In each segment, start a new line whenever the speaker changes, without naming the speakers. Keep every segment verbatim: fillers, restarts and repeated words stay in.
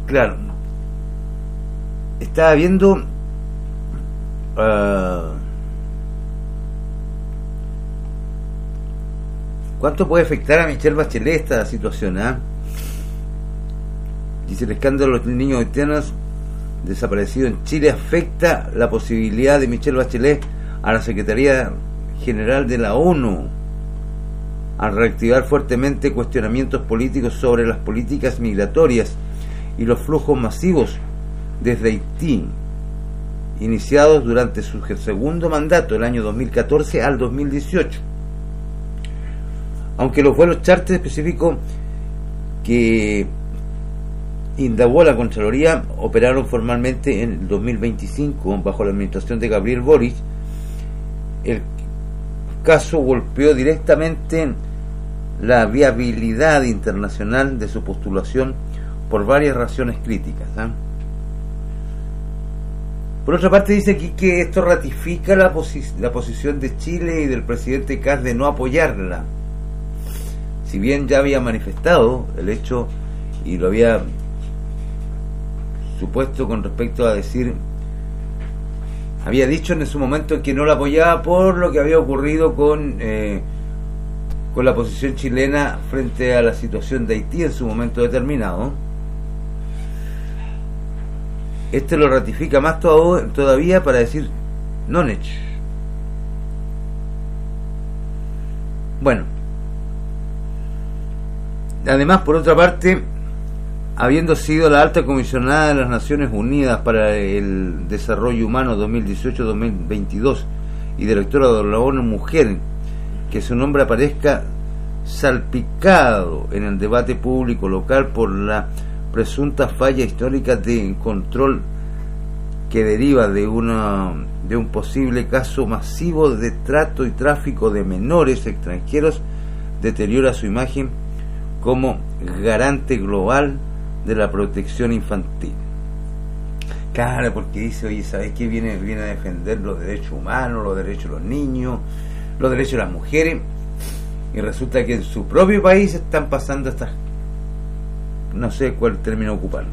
claro, estaba viendo uh, cuánto puede afectar a Michelle Bachelet esta situación, ¿eh? Dice: el escándalo de los niños haitianos desaparecidos en Chile afecta la posibilidad de Michelle Bachelet a la Secretaría General de la ONU al reactivar fuertemente cuestionamientos políticos sobre las políticas migratorias y los flujos masivos desde Haití, iniciados durante su segundo mandato, el año dos mil catorce al dos mil dieciocho. Aunque los vuelos charter específicos que indagó la Contraloría operaron formalmente en el dos mil veinticinco bajo la administración de Gabriel Boric, el caso golpeó directamente la viabilidad internacional de su postulación por varias razones críticas, ¿eh? Por otra parte, dice aquí que esto ratifica la, posi- la posición de Chile y del presidente Kast de no apoyarla. Si bien ya había manifestado el hecho y lo había supuesto con respecto a decir, había dicho en su momento que no la apoyaba por lo que había ocurrido con eh, con la posición chilena frente a la situación de Haití en su momento determinado. Este lo ratifica más todo, todavía para decir non hecho. Bueno, además, por otra parte, habiendo sido la alta comisionada de las Naciones Unidas para el Desarrollo Humano dos mil dieciocho a dos mil veintidós y directora de la ONU Mujer, que su nombre aparezca salpicado en el debate público local por la presunta falla histórica de control que deriva de una de un posible caso masivo de trato y tráfico de menores extranjeros, deteriora su imagen como garante global de la protección infantil. Claro, porque dice, oye, ¿sabes qué? Viene, viene a defender los derechos humanos, los derechos de los niños, los derechos de las mujeres, y resulta que en su propio país están pasando estas, no sé cuál término ocuparlo.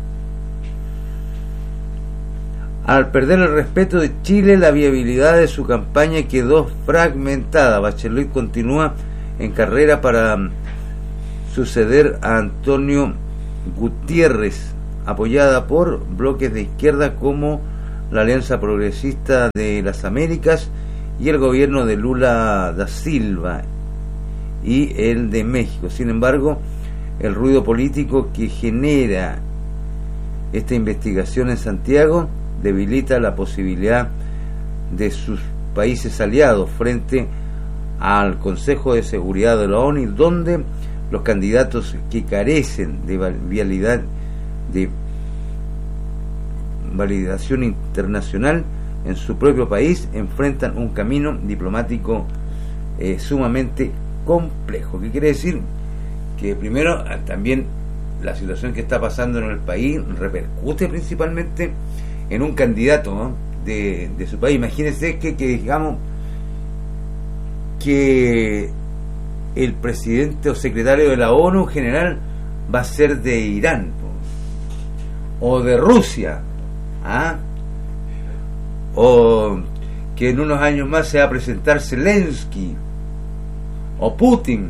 Al perder el respeto de Chile, la viabilidad de su campaña quedó fragmentada. Bachelet continúa en carrera para suceder a Antonio Gutiérrez, apoyada por bloques de izquierda como la Alianza Progresista de las Américas y el gobierno de Lula da Silva y el de México. Sin embargo, el ruido político que genera esta investigación en Santiago debilita la posibilidad de sus países aliados frente al Consejo de Seguridad de la ONU, donde los candidatos que carecen de vialidad, de validación internacional en su propio país, enfrentan un camino diplomático eh, sumamente complejo. ¿Qué quiere decir? Que primero también la situación que está pasando en el país repercute principalmente en un candidato, ¿no? de, de su país. Imagínense que, que digamos que el presidente o secretario de la ONU general va a ser de Irán, ¿no? O de Rusia, ¿ah? O que en unos años más se va a presentar Zelensky o Putin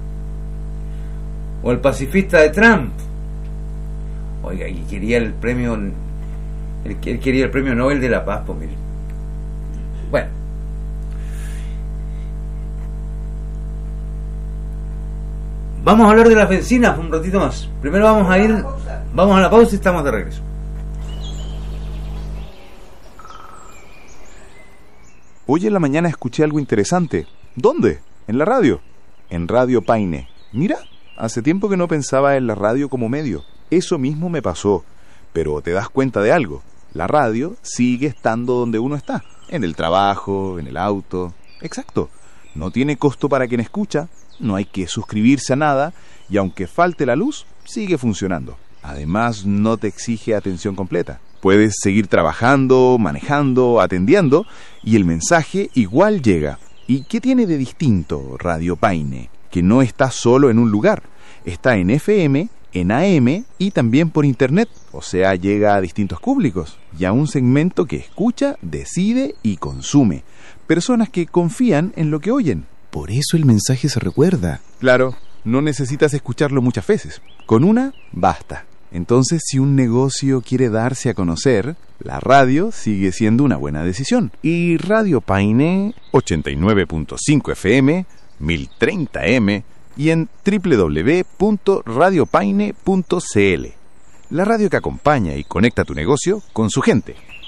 o el pacifista de Trump. Oiga, y quería el premio, él, él quería el premio Nobel de la Paz, pues mire. Bueno, vamos a hablar de las bencinas un ratito más. Primero vamos a ir, vamos a la pausa y estamos de regreso.
Hoy en la mañana escuché algo interesante. ¿Dónde? En la radio. En Radio Paine. Mira, hace tiempo que no pensaba en la radio como medio. Eso mismo me pasó. Pero te das cuenta de algo. La radio sigue estando donde uno está. En el trabajo, en el auto. Exacto. No tiene costo para quien escucha. No hay que suscribirse a nada. Y aunque falte la luz, sigue funcionando. Además, no te exige atención completa. Puedes seguir trabajando, manejando, atendiendo, y el mensaje igual llega. ¿Y qué tiene de distinto Radio Paine? Que no está solo en un lugar. Está en F M en A M y también por internet, o sea, llega a distintos públicos y a un segmento que escucha, decide y consume. Personas que confían en lo que oyen.
Por eso el mensaje se recuerda.
Claro, no necesitas escucharlo muchas veces. Con una, basta. Entonces, si un negocio quiere darse a conocer, la radio sigue siendo una buena decisión. Y Radio Paine, ochenta y nueve punto cinco F M, mil treinta M y en doble u doble u doble u punto radio paine punto c l. La radio que acompaña y conecta tu negocio con su gente.